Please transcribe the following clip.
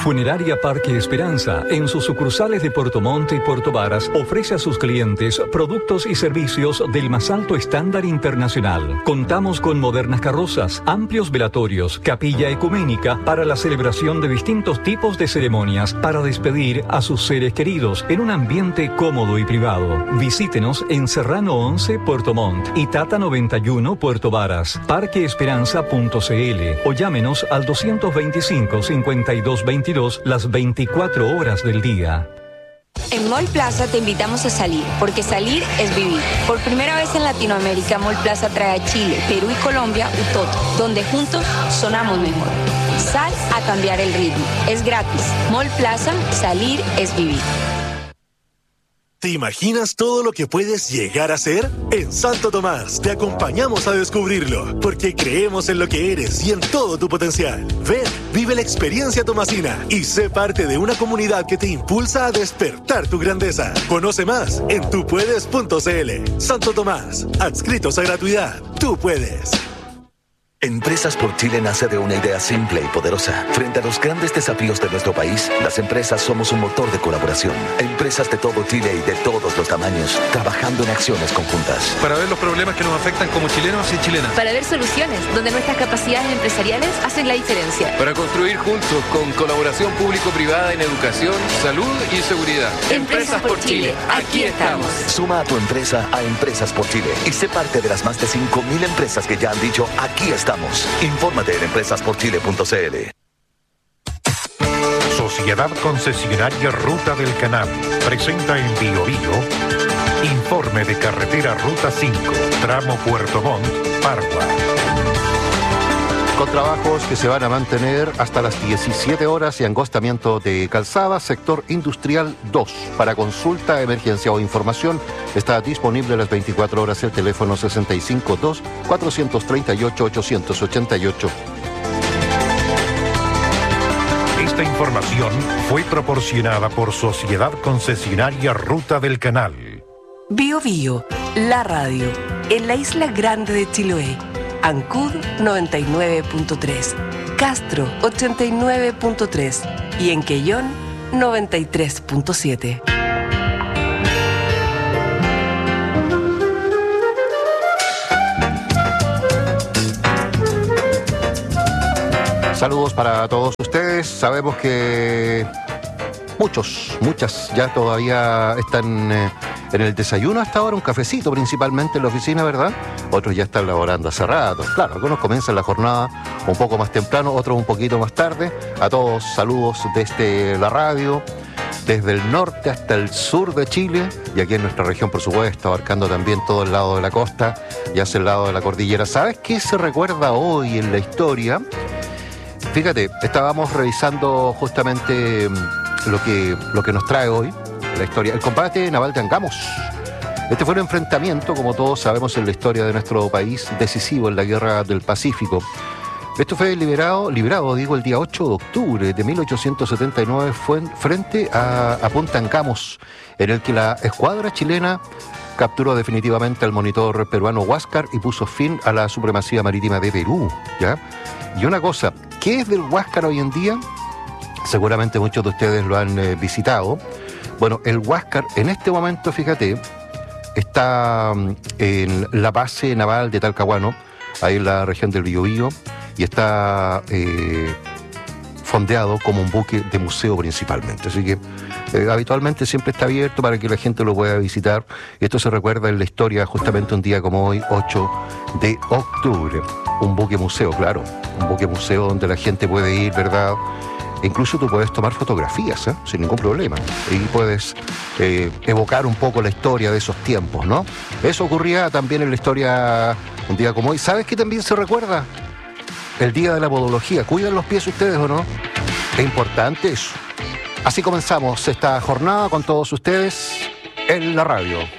Funeraria Parque Esperanza, en sus sucursales de Puerto Montt y Puerto Varas, ofrece a sus clientes productos y servicios del más alto estándar internacional. Contamos con modernas carrozas, amplios velatorios, capilla ecuménica para la celebración de distintos tipos de ceremonias para despedir a sus seres queridos en un ambiente cómodo y privado. Visítenos en Serrano 11, Puerto Montt y Tata 91, Puerto Varas. Parqueesperanza.cl o llámenos al 225-5222 las 24 horas del día. En Mall Plaza te invitamos a salir, porque salir es vivir. Por primera vez en Latinoamérica, Mall Plaza trae a Chile, Perú y Colombia Utoto, donde juntos sonamos mejor. Sal a cambiar el ritmo. Es gratis. Mall Plaza, salir es vivir. ¿Te imaginas todo lo que puedes llegar a ser? En Santo Tomás te acompañamos a descubrirlo, porque creemos en lo que eres y en todo tu potencial. Ven, vive la experiencia tomasina y sé parte de una comunidad que te impulsa a despertar tu grandeza. Conoce más en tupuedes.cl. Santo Tomás, adscritos a gratuidad. Tú puedes. Empresas por Chile nace de una idea simple y poderosa. Frente a los grandes desafíos de nuestro país, las empresas somos un motor de colaboración. Empresas de todo Chile y de todos los tamaños, trabajando en acciones conjuntas. Para ver los problemas que nos afectan como chilenos y chilenas. Para ver soluciones donde nuestras capacidades empresariales hacen la diferencia. Para construir juntos con colaboración público-privada en educación, salud y seguridad. Empresas por Chile, aquí estamos. Suma a tu empresa a Empresas por Chile y sé parte de las más de 5.000 empresas que ya han dicho aquí estamos. Infórmate en empresasporchile.cl. Sociedad Concesionaria Ruta del Canal presenta en Bio informe de carretera Ruta 5, tramo Puerto Montt, Pargua. Con trabajos que se van a mantener hasta las 17 horas y angostamiento de calzada, sector industrial 2. Para consulta, emergencia o información, está disponible las 24 horas el teléfono 652-438-888. Esta información fue proporcionada por Sociedad Concesionaria Ruta del Canal. Bio Bio, la radio, en la isla grande de Chiloé. Ancud 99.3, Castro 89.3 y en Quellón 93.7. Saludos para todos ustedes. Sabemos que muchas ya todavía están en el desayuno hasta ahora, un cafecito principalmente en la oficina, ¿verdad? Otros ya están laborando hace rato. Claro, algunos comienzan la jornada un poco más temprano, otros un poquito más tarde. A todos, saludos desde la radio, desde el norte hasta el sur de Chile, y aquí en nuestra región, por supuesto, abarcando también todo el lado de la costa y hacia el lado de la cordillera. ¿Sabes qué se recuerda hoy en la historia? Fíjate, estábamos revisando justamente lo que nos trae hoy la historia, el combate naval de Angamos. Este fue un enfrentamiento, como todos sabemos en la historia de nuestro país, decisivo en la Guerra del Pacífico. Esto fue librado el día 8 de octubre de 1879 fue frente a Punta Angamos, en el que la escuadra chilena capturó definitivamente al monitor peruano Huáscar y puso fin a la supremacía marítima de Perú, ¿ya? Y una cosa, ¿qué es del Huáscar hoy en día? Seguramente muchos de ustedes lo han visitado. Bueno, el Huáscar en este momento, fíjate, está en la base naval de Talcahuano, ahí en la región del Biobío, y está fondeado como un buque de museo principalmente. Así que habitualmente siempre está abierto para que la gente lo pueda visitar. Y esto se recuerda en la historia justamente un día como hoy, 8 de octubre. Un buque museo, claro, un buque museo donde la gente puede ir, ¿verdad? Incluso tú puedes tomar fotografías, sin ningún problema. Y puedes evocar un poco la historia de esos tiempos, ¿no? Eso ocurría también en la historia un día como hoy. ¿Sabes qué también se recuerda? El día de la podología. ¿Cuidan los pies ustedes o no? Es importante eso. Así comenzamos esta jornada con todos ustedes en la radio.